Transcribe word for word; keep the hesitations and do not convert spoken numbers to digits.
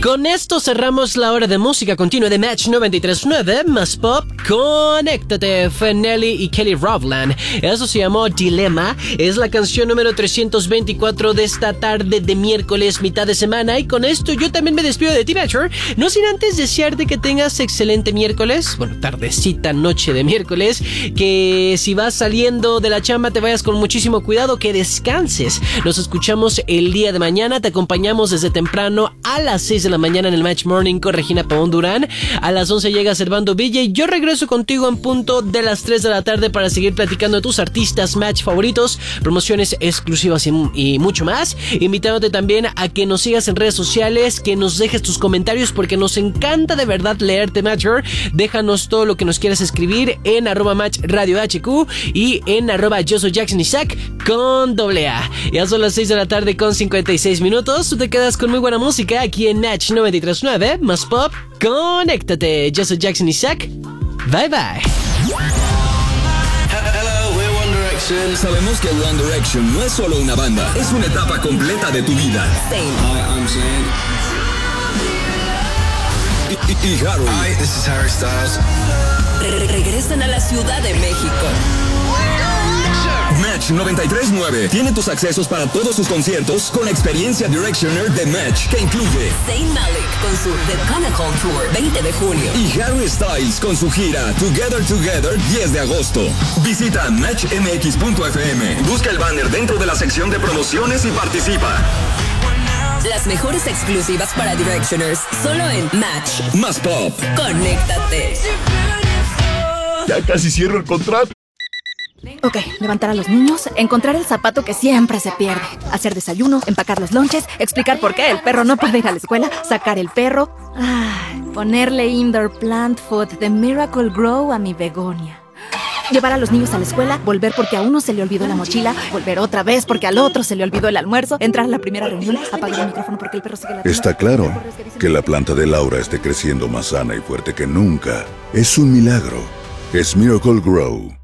Con esto cerramos la hora de música continua de Match noventa y tres punto nueve más pop. Conéctate, fue Nelly y Kelly Rowland. Eso se llamó Dilema. Es la canción número trescientos veinticuatro de esta tarde de miércoles, mitad de semana. Y con esto yo también me despido de ti, Matcher. No sin antes desearte que tengas excelente miércoles. Bueno, tardecita, noche de miércoles. Que si vas saliendo de la chamba te vayas con muchísimo cuidado. Que descanses. Nos escuchamos el día de mañana. Te acompañamos desde temprano a las seis de la mañana en el Match Morning con Regina Pavón Durán. A las once llega Servando Villa y yo regreso contigo en punto de las tres de la tarde para seguir platicando de tus artistas Match favoritos, promociones exclusivas y, y mucho más. Invitándote también a que nos sigas en redes sociales, que nos dejes tus comentarios porque nos encanta de verdad leerte, Matcher. Déjanos todo lo que nos quieras escribir en arroba Match Radio H Q y en arroba Yo Soy Jackson Isaac con doble A. Ya son las seis de la tarde con cincuenta y seis minutos. Tú te quedas con muy buena música aquí en Match noventa y tres punto nueve más pop. Conéctate. Yo soy Jackson Isaac. Bye bye. Hello, we're One Direction. Sabemos que One Direction no es solo una banda, es una etapa completa de tu vida. Hi, I'm Zayn. Y, y, y Harry. Hi, this is Harry Styles. Re- regresan a la Ciudad de México. Match noventa y tres punto nueve tiene tus accesos para todos sus conciertos con la experiencia Directioner de Match, que incluye Zayn Malik con su The Chronicle Tour veinte de junio y Harry Styles con su gira Together Together diez de agosto. Visita match m x punto f m, busca el banner dentro de la sección de promociones y participa. Las mejores exclusivas para Directioners solo en Match Más pop. Conéctate. Ya casi cierro el contrato. Ok, levantar a los niños, encontrar el zapato que siempre se pierde, hacer desayuno, empacar los lonches, explicar por qué el perro no puede ir a la escuela, sacar el perro, ay, ponerle indoor plant food de Miracle Grow a mi begonia. Llevar a los niños a la escuela, volver porque a uno se le olvidó la mochila, volver otra vez porque al otro se le olvidó el almuerzo, entrar a la primera reunión, apagar el micrófono porque el perro sigue la... Está claro que la planta de Laura esté creciendo más sana y fuerte que nunca. Es un milagro. Es Miracle Grow.